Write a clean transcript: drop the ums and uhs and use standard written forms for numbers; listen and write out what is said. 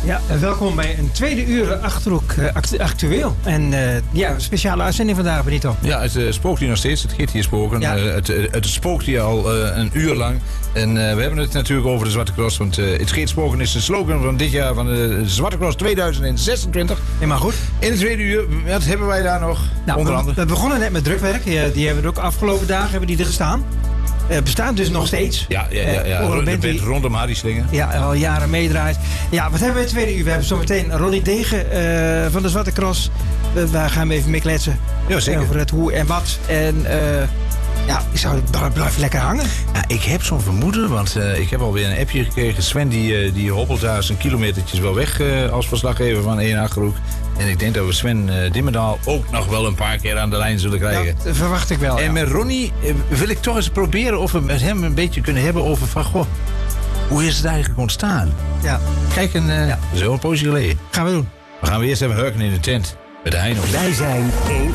Ja, welkom bij een tweede uur Achterhoek actueel. En een speciale uitzending vandaag, Benito. Ja, het spookt hier nog steeds. Het gaat hier spoken. Ja. Het spookt hier al een uur lang. En we hebben het natuurlijk over de Zwarte Cross. Want het gaat spoken is de slogan van dit jaar van de Zwarte Cross 2026. Helemaal goed. In het tweede uur, wat hebben wij daar nog? Nou, onder andere? We begonnen net met drukwerk. Die hebben we ook afgelopen dagen hebben die er gestaan. Bestaat dus nog steeds. Ja. De band rondom Harry Slinger. Ja, al jaren meedraait. Ja, wat hebben we in het tweede uur? We hebben zometeen Ronnie Degen van de Zwarte Cross. Daar gaan we even mee kletsen. Ja, zeker. Over het hoe en wat. En ik zou blijven lekker hangen. Ja, ik heb zo'n vermoeden, want ik heb alweer een appje gekregen. Sven die hobbelt daar zijn kilometertjes wel weg als verslaggever van 1 Achterhoek. En ik denk dat we Sven Dimmendaal ook nog wel een paar keer aan de lijn zullen krijgen. Dat verwacht ik wel. En met Ronnie wil ik toch eens proberen of we met hem een beetje kunnen hebben over van, goh, hoe is het eigenlijk ontstaan? Ja. Kijk, zo een poosje geleden. Gaan we doen. We gaan weer eerst even hurken in de tent met de Heino. Wij zijn 1